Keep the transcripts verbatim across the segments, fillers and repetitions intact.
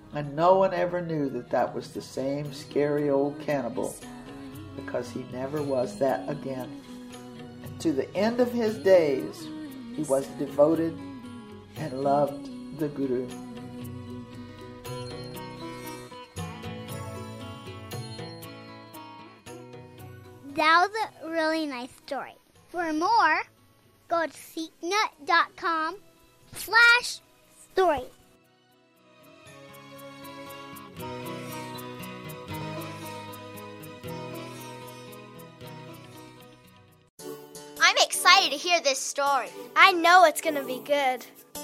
And no one ever knew that that was the same scary old cannibal, because he never was that again. And to the end of his days, he was devoted and loved the Guru. That was a really nice story. For more, go to seeknut.com slash story. I'm excited to hear this story. I know it's going to be good.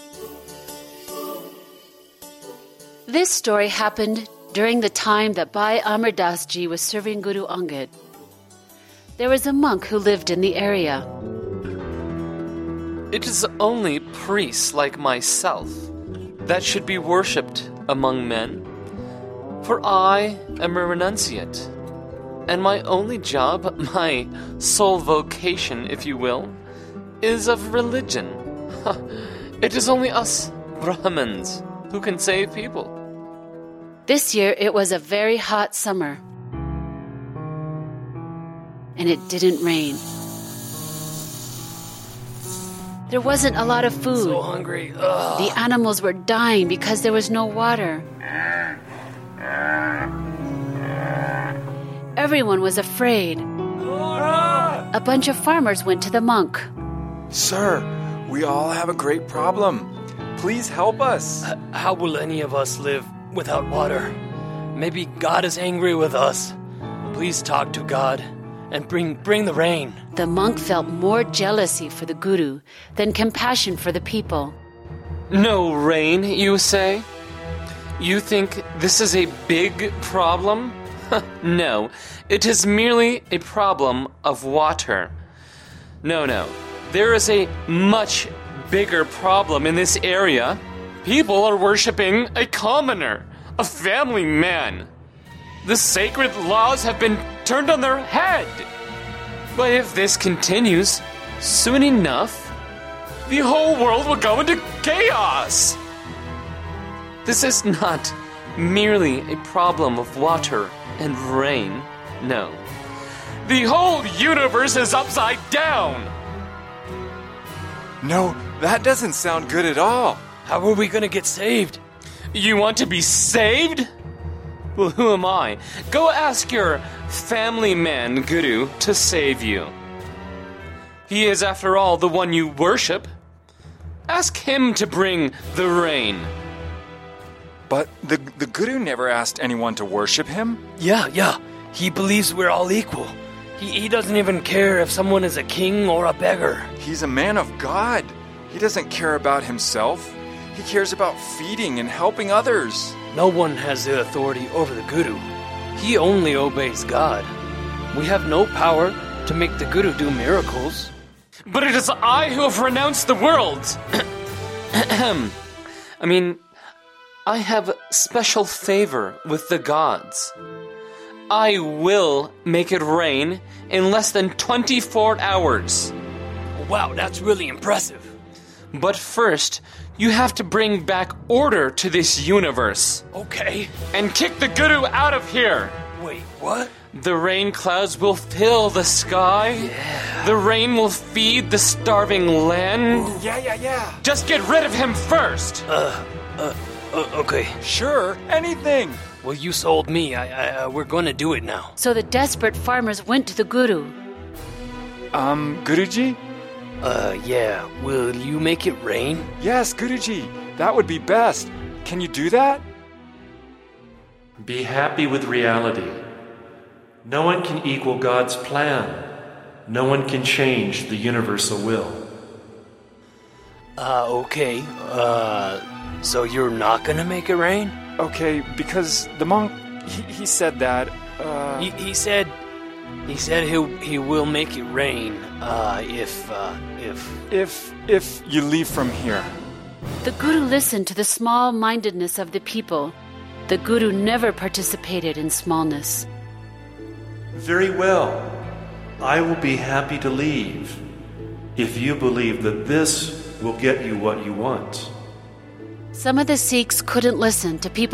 This story happened during the time that Bhai Amar Das Ji was serving Guru Angad. There was a monk who lived in the area. It is only priests like myself that should be worshipped among men, for I am a renunciate, and my only job, my sole vocation, if you will, is of religion. It is only us Brahmins who can save people. This year it was a very hot summer, and it didn't rain. There wasn't a lot of food. So hungry. Ugh. The animals were dying because there was no water. Everyone was afraid. A bunch of farmers went to the monk. Sir, we all have a great problem. Please help us. H- how will any of us live without water? Maybe God is angry with us. Please talk to God and bring bring the rain. The monk felt more jealousy for the Guru than compassion for the people. No rain, you say? You think this is a big problem? No, it is merely a problem of water. No, no, there is a much bigger problem in this area. People are worshipping a commoner, a family man. The sacred laws have been turned on their head. But if this continues, soon enough, the whole world will go into chaos. This is not merely a problem of water and rain. No. The whole universe is upside down. No, that doesn't sound good at all. How are we going to get saved? You want to be saved? Well, who am I? Go ask your family man, Guru, to save you. He is, after all, the one you worship. Ask him to bring the rain. But the, the Guru never asked anyone to worship him? Yeah, yeah. He believes we're all equal. He, he doesn't even care if someone is a king or a beggar. He's a man of God. He doesn't care about himself. He cares about feeding and helping others. No one has the authority over the Guru. He only obeys God. We have no power to make the Guru do miracles. But it is I who have renounced the world. I mean, I have special favor with the gods. I will make it rain in less than twenty-four hours. Wow, that's really impressive. But first, you have to bring back order to this universe. Okay. And kick the Guru out of here. Wait, what? The rain clouds will fill the sky. Yeah. The rain will feed the starving land. Ooh, yeah, yeah, yeah. Just get rid of him first. Uh, uh, uh okay. Sure, anything. Well, you sold me. I, I, uh, we're going to do it now. So the desperate farmers went to the Guru. Um, Guruji? Uh, yeah. Will you make it rain? Yes, Guruji. That would be best. Can you do that? Be happy with reality. No one can equal God's plan. No one can change the universal will. Uh, okay. Uh, so you're not gonna make it rain? Okay, because the monk, he, he said that, uh... He, he said... He said he he will make it rain, uh, if, uh, if... If, if you leave from here. The Guru listened to the small-mindedness of the people. The Guru never participated in smallness. Very well. I will be happy to leave if you believe that this will get you what you want. Some of the Sikhs couldn't listen to people